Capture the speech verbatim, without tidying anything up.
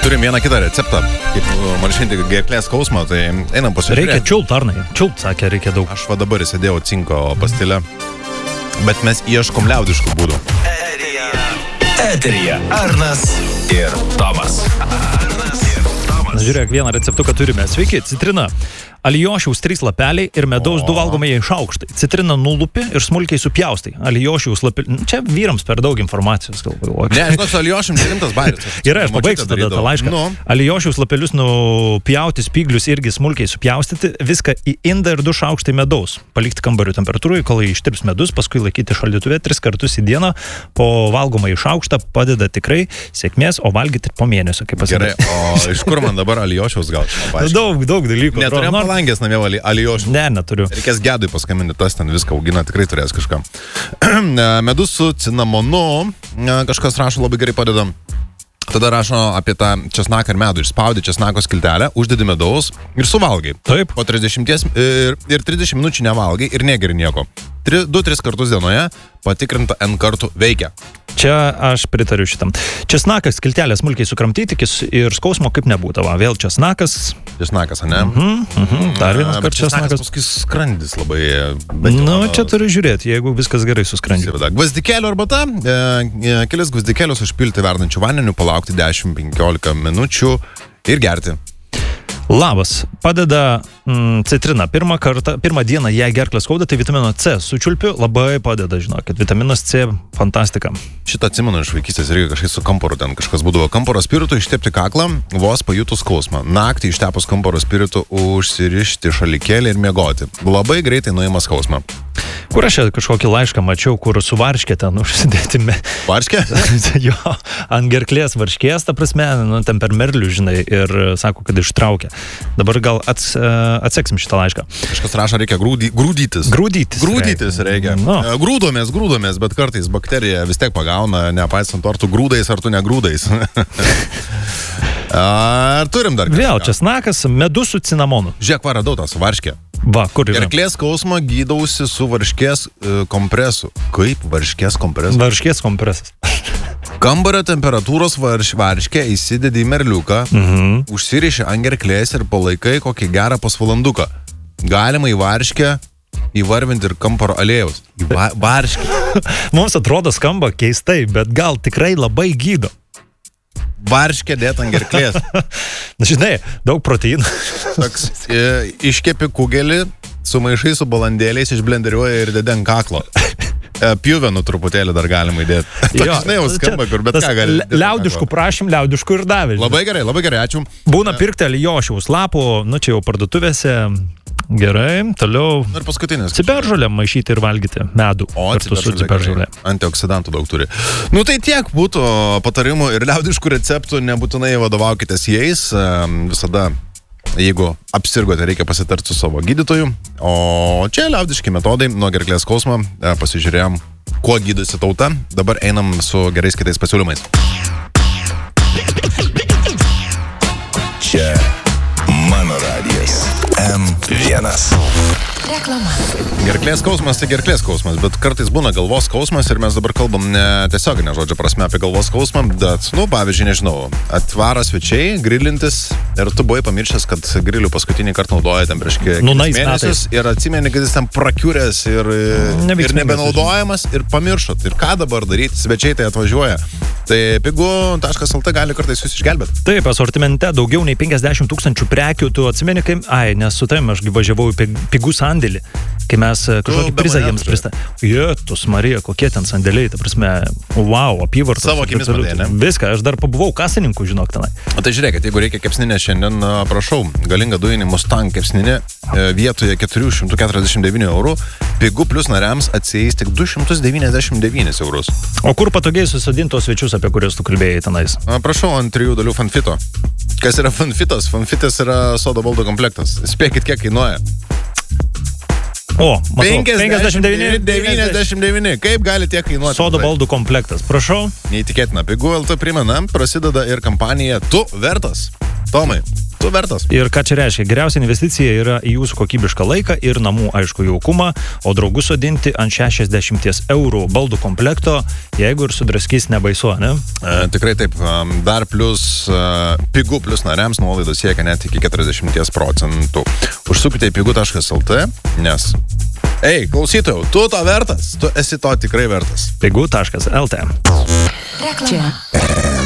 Turim vieną kitą receptą, kaip malšinti gerklės skausmą, tai einam pasižiūrėti. Reikia čiulpt, Arnai. Čiulpt, sakė, reikia daug. Aš va dabar įsidėjau cinko pastilę, bet mes ieškom liaudiškų būdų. Eterija. Eterija. Arnas ir Tomas. Arnas ir Tomas. Na, žiūrėk, vieną receptuką turime. Sveiki, citrina. Alijošiaus trys lapeliai ir medaus du valgomieji šaukštai. Citrina nulupi ir smulkiai supjaustai. Alijošiaus lapeliai. Čia vyrams per daug informacijos, galvoju. Ne, žinot, su alijošiam čia rimtas baris. Gerai, aš pabaigsiu tada tą laišką. Nu. Alijošiaus lapelius nupjauti, spyglius irgi smulkiai supjaustyti, viską į indą ir du šaukštai medaus. Palikti kambario temperatūrai, kol ištirps medus, paskui laikyti šaldytuve tris kartus į dieną. Po valgomąjį šaukštą padeda tikrai sėkmės, o valgyti po mėnesio, kaip pasakyti. Gerai, o iš kur man dabar alijošiaus gal? Daug, daug dalykų. Neturėjom palangės namie alijošių. Ne, neturiu. Reikės gedui paskambinti, tas ten viską augina, tikrai turės kažką. Medus su cinamonu, kažkas rašo, labai gerai padeda. Tada rašo apie tą česnaką ir medų. Išspaudi česnako skiltelę, uždedi medaus ir suvalgai. Taip. Po trisdešimt ir, ir trisdešimt minučių nevalgai ir negeri nieko. du tris kartus dienoje patikrinta N kartų veikia. Čia aš pritariu šitam. Česnakas, skiltelė smulkiai sukramtyti ir skausmo kaip nebūtų. Va, vėl česnakas. Česnakas, ne? Mhm, mhm. Dar vienas kart česnakas. Paskui skrandis labai... Nu, čia turiu žiūrėti, jeigu viskas gerai su skrandiu. Gvazdikėlio arbata. E, kelis gvazdikėlius užpilti verdančių vandeniu, palaukti dešimt penkiolika minučių ir gerti. Labas. Padeda mm, citrina. Pirmą kartą, pirmą dieną, jei gerklės skauda, tai vitamino C sučiulpiu labai padeda, žinokit. Vitaminas C, fantastika. Šitą atsimenu iš vaikystės irgi kažkaip su kamporu ten kažkas būdavo. Kamporo spiritu ištepti kaklą, vos pajutus skausmą. Naktį ištepus kamporo spiritu užsirišti šalikėlį ir miegoti. Labai greitai nuima skausmą. Kur aš kažkokį laišką mačiau, kur su varškė ten užsidėti. Varškė? Jo, ant gerklės varškės, ta prasme, nu, ten per merlių, žinai, ir sako, kad ištraukia. Dabar gal ats, atseksim šitą laišką. Kažkas rašo, reikia grūdy, grūdytis. Grūdytis. Grūdytis reikia. No. Grūdomės, grūdomės, bet kartais bakterija vis tiek pagauna, nepaisant ar tu grūdais, ar tu negrūdais. Ar turim dar kažką? Vėl česnakas, medus su cinamonu. Žiūrėk, va, radau tą su varškė. Va, kur yra? Gerklės skausmą gydausi su varškės e, kompresu. Kaip varškės kompresu? Varškės kompresas. Kambario temperatūros varš, varškę įsidedi į merliuką, Mhm. užsiriši ant gerklės ir palaikai kokį gerą pusvalanduką. Galima į varškę įvarvinti ir kamparo aliejaus. Į va, varškę. Mums atrodo skamba keistai, bet gal tikrai labai gydo. Varškę dėt ant gerklės. Na, žinai, daug proteinų. Toks, e, iškepi kugelį, sumaišai su balandėliais, išblenderiuoja ir dėdė ant kaklo. E, pjuvenų truputėlį dar galima įdėti. Jo, Žinai, jau skamba, kur bet ką gali. Liaudiškų prašym, liaudiškų ir davė. Labai gerai, labai gerai, ačiū. Būna pirkti alijošiaus lapų, nu čia jau parduotuvėse. Gerai, toliau. Ir paskutinis. Ciberžolę maišyti ir valgyti medų. O, kartu su ciberžolė. Antioksidantų daug turi. Nu tai tiek būtų patarimų ir liaudiškų receptų, nebūtinai vadovaukitės jais. Visada, jeigu apsirgote, reikia pasitarti su savo gydytoju. O čia liaudiški metodai, nuo gerklės skausmo, pasižiūrėjom, kuo gydosi tauta. Dabar einam su gerais kitais pasiūlymais. Čia mano radijas. M vienas. Reklama. Gerklės skausmas tai gerklės skausmas, bet kartais būna galvos skausmas ir mes dabar kalbam ne tiesioginę žodžio prasme apie galvos skausmą, bet, nu, pavyzdžiui, nežinau, atvaro svečiai, grilintis ir tu buvai pamiršęs, kad grilių paskutinį kartą naudoja ten prieš kelis Nu, nais mėnesius ir atsimeni, kad jis ten prakiuręs ir, ir nebenaudojamas ir pamiršot. Ir ką dabar daryti? Svečiai tai atvažiuoja. Tai pigu taškas lt gali kartais jūs išgelbėti. Taip, asortimente daugiau nei penkiasdešimt tūkstančių prekių. Tu atsimeni, kai... Ai, nes su tavim aš važiavau į pigų sandėlį, kai mes kažkokį prizą jiems pristatėme. Jėtus, Marija, kokie ten sandėliai, ta prasme, wow, apyvartos. Savo akimis matei, ne? Viską, aš dar pabuvau kasininku, žinok, tenai. O tai žiūrėkit, jeigu reikia kepsninę šiandien, prašau, galinga dujinė Mustang kepsninė vietoje keturi šimtai keturiasdešimt devyni eurų, pigų plus nariams atsieis tik du šimtai devyniasdešimt devynis eurus. O kur patogiai susadintos svečius, apie kuriuos tu kalbėjai tenais? Prašau, ant trijų dalių fanfito. Kas yra fanfitas? Fanfitas yra sodo baldų komplektas. Spėkit, kiek kainuoja. O, matau, penkiasdešimt devyni, devyniasdešimt devyni. Kaip gali tiek kainuoti? Sodo baldų komplektas, prašau. Neįtikėtina. Pigų L T primena, prasideda ir kampanija Tu vertas. Tomai, tu vertas. Ir ką čia reiškia? Geriausia investicija yra į jūsų kokybišką laiką ir namų, aišku, jaukumą, o draugus sodinti ant šešiasdešimt eurų baldų komplekto, jeigu ir sudraskys nebaisu, ne? E, tikrai taip, dar plus e, pigų plus nariams nuolaidos siekia net iki keturiasdešimt procentų. Užsukite į pigų taškas el tė, nes... Ei, klausytojau, tu to vertas, tu esi to tikrai vertas. pigų taškas el tė. Čia